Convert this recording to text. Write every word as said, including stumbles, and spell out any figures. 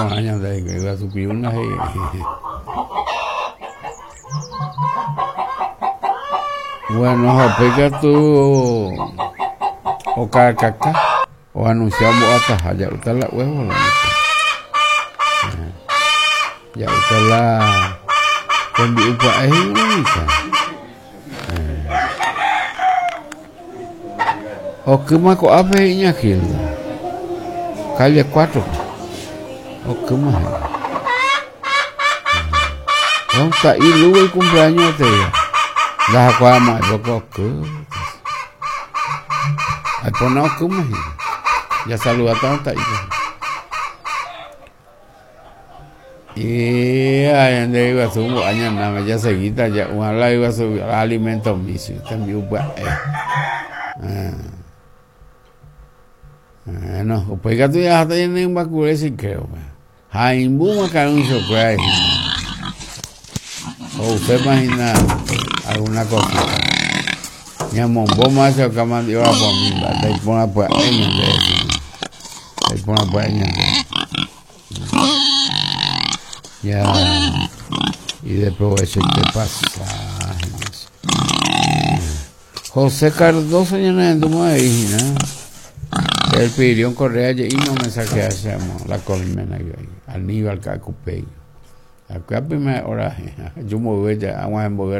años de que iba a subir una y bueno, aplica tú o caca o anunciamos hasta ya usted la huevo la ya usted la con mi upa es única o que más co ave Iñaki calle cuatro o que más vamos a ir luego el cumpleaños de la cuama loco que hay ponao que más ya saluda tanta y ahí donde iba a subir años nada ya seguida ya ojalá iba a subir alimentos míos también pues no pues que tú ya estás en un bacure sin creo hay un boom acá en un chocolate o usted imagina alguna cosa ya monbo más o que más dio a por mí va te pone pues en el te pone pues en el ya y después eso te pasa José Cardoso ya no es tu madre el Pirión Correa y no me saqué hacemos la colmena Aníbal Cacupey acá primera hora yo me voy a